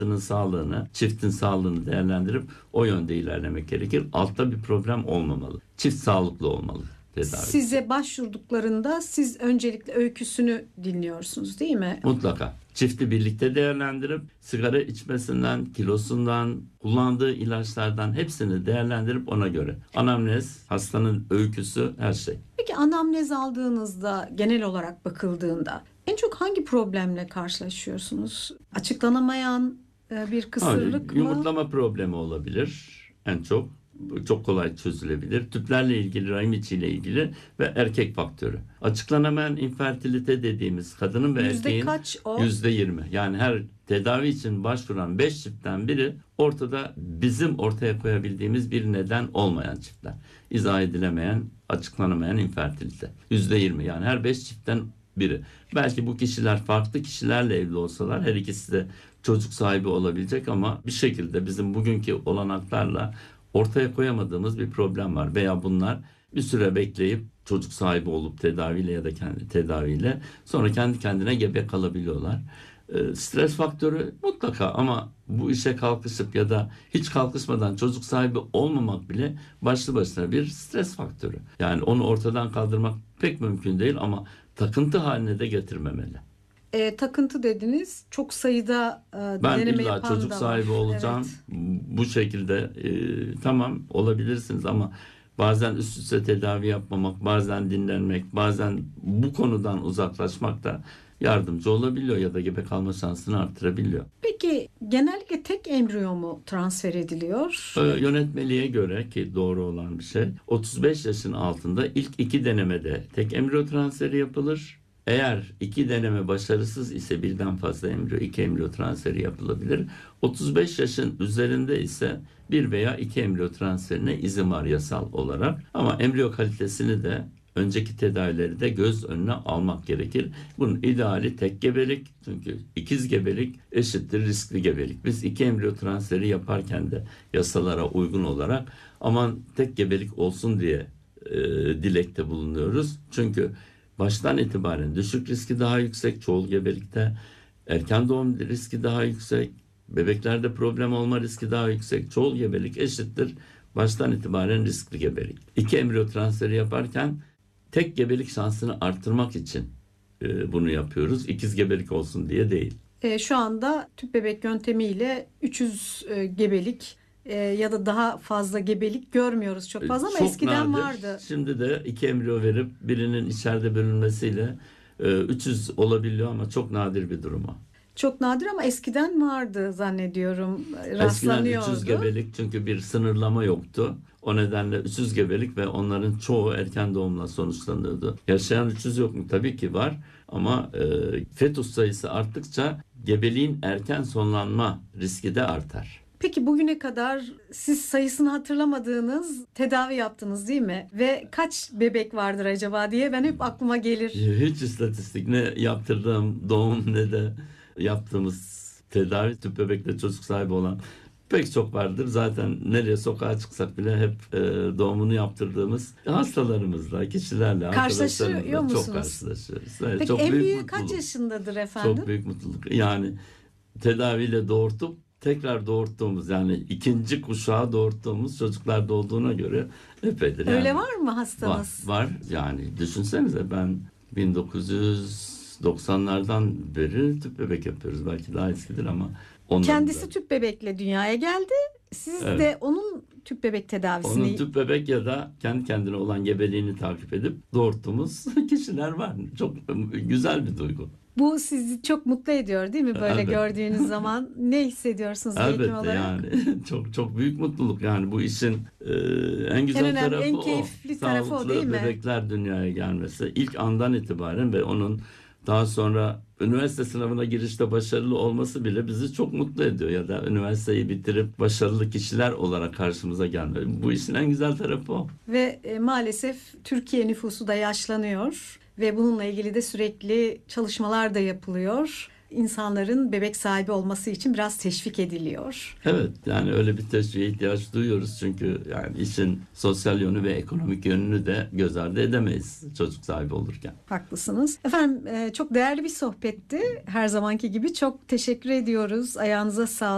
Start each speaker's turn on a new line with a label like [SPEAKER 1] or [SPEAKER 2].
[SPEAKER 1] sağlığını, çiftin sağlığını değerlendirip o yönde ilerlemek gerekir. Altta bir problem olmamalı. Çift sağlıklı olmalı tedavi.
[SPEAKER 2] Size başvurduklarında siz öncelikle öyküsünü dinliyorsunuz değil mi?
[SPEAKER 1] Mutlaka. Çifti birlikte değerlendirip sigara içmesinden, kilosundan, kullandığı ilaçlardan hepsini değerlendirip ona göre. Anamnez, hastanın öyküsü, her şey.
[SPEAKER 2] Peki anamnez aldığınızda genel olarak bakıldığında en çok hangi problemle karşılaşıyorsunuz? Açıklanamayan bir kısırlık mı?
[SPEAKER 1] Yumurtlama problemi olabilir en çok. Çok kolay çözülebilir. Tüplerle ilgili, rahim içiyle ilgili ve erkek faktörü. Açıklanamayan infertilite dediğimiz kadının ve erkeğin
[SPEAKER 2] kaç o?
[SPEAKER 1] %20. Yani her tedavi için başvuran 5 çiftten biri ortada bizim ortaya koyabildiğimiz bir neden olmayan çiftler. İzah edilemeyen, açıklanamayan infertilite. %20 yani her 5 çiftten biri. Belki bu kişiler farklı kişilerle evli olsalar her ikisi de çocuk sahibi olabilecek ama bir şekilde bizim bugünkü olanaklarla ortaya koyamadığımız bir problem var veya bunlar bir süre bekleyip çocuk sahibi olup tedaviyle ya da kendi tedaviyle sonra kendi kendine gebe kalabiliyorlar. Stres faktörü mutlaka ama bu işe kalkışıp ya da hiç kalkışmadan çocuk sahibi olmamak bile başlı başına bir stres faktörü. Yani onu ortadan kaldırmak pek mümkün değil ama takıntı haline de getirmemeli.
[SPEAKER 2] Takıntı dediniz. Çok sayıda
[SPEAKER 1] Ben
[SPEAKER 2] deneme
[SPEAKER 1] illa
[SPEAKER 2] yapan
[SPEAKER 1] çocuk
[SPEAKER 2] da
[SPEAKER 1] sahibi
[SPEAKER 2] var.
[SPEAKER 1] olacağım.
[SPEAKER 2] Evet.
[SPEAKER 1] Bu şekilde tamam olabilirsiniz ama bazen üst üste tedavi yapmamak, bazen dinlenmek, bazen bu konudan uzaklaşmak da yardımcı olabiliyor ya da gebe kalma şansını arttırabiliyor.
[SPEAKER 2] Peki genellikle tek embriyo mu transfer ediliyor?
[SPEAKER 1] Yönetmeliğe göre ki doğru olan bir şey 35 yaşın altında ilk 2 denemede tek embriyo transferi yapılır. Eğer 2 deneme başarısız ise birden fazla embriyo, 2 embriyo transferi yapılabilir. 35 yaşın üzerinde ise 1 veya 2 embriyo transferine izin var yasal olarak. Ama embriyo kalitesini de önceki tedavileri de göz önüne almak gerekir. Bunun ideali tek gebelik çünkü ikiz gebelik eşittir riskli gebelik. Biz 2 embriyo transferi yaparken de yasalara uygun olarak aman tek gebelik olsun diye dilekte bulunuyoruz. Çünkü baştan itibaren düşük riski daha yüksek, çoğul gebelikte erken doğum riski daha yüksek, bebeklerde problem olma riski daha yüksek, çoğul gebelik eşittir baştan itibaren riskli gebelik. 2 embriyo transferi yaparken tek gebelik şansını arttırmak için bunu yapıyoruz. İkiz gebelik olsun diye değil.
[SPEAKER 2] Şu anda tüp bebek yöntemiyle 300 gebelik ya da daha fazla gebelik görmüyoruz çok fazla ama
[SPEAKER 1] Çok
[SPEAKER 2] eskiden
[SPEAKER 1] nadir.
[SPEAKER 2] vardı.
[SPEAKER 1] Şimdi de 2 embriyo verip birinin içeride bölünmesiyle 300 olabiliyor ama çok nadir bir durum o.
[SPEAKER 2] Çok nadir ama eskiden vardı zannediyorum.
[SPEAKER 1] Eskiden
[SPEAKER 2] Rastlanıyordu.
[SPEAKER 1] 300 gebelik çünkü bir sınırlama yoktu. O nedenle 300 gebelik ve onların çoğu erken doğumla sonuçlanıyordu. Yaşayan 300 yok mu? Tabii ki var ama fetus sayısı arttıkça gebeliğin erken sonlanma riski de artar.
[SPEAKER 2] Peki bugüne kadar siz sayısını hatırlamadığınız tedavi yaptınız değil mi? Ve kaç bebek vardır acaba diye ben hep aklıma gelir.
[SPEAKER 1] Hiç istatistik ne yaptırdığım doğum ne de yaptığımız tedavi tüp bebekle çocuk sahibi olan pek çok vardır. Zaten nereye sokağa çıksak bile hep doğumunu yaptırdığımız hastalarımızla, kişilerle,
[SPEAKER 2] Karşılaşıyor
[SPEAKER 1] arkadaşlarımızla
[SPEAKER 2] musunuz?
[SPEAKER 1] çok karşılaşıyoruz. Evet,
[SPEAKER 2] Peki
[SPEAKER 1] çok
[SPEAKER 2] en
[SPEAKER 1] büyük
[SPEAKER 2] büyüğü kaç
[SPEAKER 1] mutluluk.
[SPEAKER 2] yaşındadır efendim?
[SPEAKER 1] Çok büyük mutluluk. Yani tedaviyle doğurtup tekrar doğurttuğumuz yani ikinci kuşağı doğurttuğumuz çocuklarda olduğuna göre epeydir.
[SPEAKER 2] Öyle
[SPEAKER 1] yani,
[SPEAKER 2] var mı hastanız?
[SPEAKER 1] var yani düşünsenize ben 1990'lardan beri tüp bebek yapıyoruz. Belki daha eskidir ama
[SPEAKER 2] Kendisi
[SPEAKER 1] da.
[SPEAKER 2] tüp bebekle dünyaya geldi. Siz
[SPEAKER 1] Evet.
[SPEAKER 2] de onun tüp bebek tedavisini...
[SPEAKER 1] Onun tüp bebek ya da kendi kendine olan gebeliğini takip edip doğurttuğumuz kişiler var. Çok güzel bir duygu.
[SPEAKER 2] Bu sizi çok mutlu ediyor değil mi böyle
[SPEAKER 1] Elbette.
[SPEAKER 2] gördüğünüz zaman? Ne hissediyorsunuz bir hekim
[SPEAKER 1] Elbette
[SPEAKER 2] olarak?
[SPEAKER 1] yani çok çok büyük mutluluk yani bu işin en güzel
[SPEAKER 2] En önemli,
[SPEAKER 1] tarafı
[SPEAKER 2] en
[SPEAKER 1] o.
[SPEAKER 2] keyifli tarafı o
[SPEAKER 1] Sağlıklı
[SPEAKER 2] değil mi?
[SPEAKER 1] bebekler dünyaya gelmesi ilk andan itibaren ve onun daha sonra üniversite sınavına girişte başarılı olması bile bizi çok mutlu ediyor ya da üniversiteyi bitirip başarılı kişiler olarak karşımıza gelme. Bu işin en güzel tarafı o.
[SPEAKER 2] Ve maalesef Türkiye nüfusu da yaşlanıyor ve bununla ilgili de sürekli çalışmalar da yapılıyor. İnsanların bebek sahibi olması için biraz teşvik ediliyor.
[SPEAKER 1] Evet yani öyle bir teşviğe ihtiyaç duyuyoruz çünkü yani işin sosyal yönü ve ekonomik yönünü de göz ardı edemeyiz çocuk sahibi olurken.
[SPEAKER 2] Haklısınız. Efendim çok değerli bir sohbetti. Her zamanki gibi çok teşekkür ediyoruz. Ayağınıza sağlık.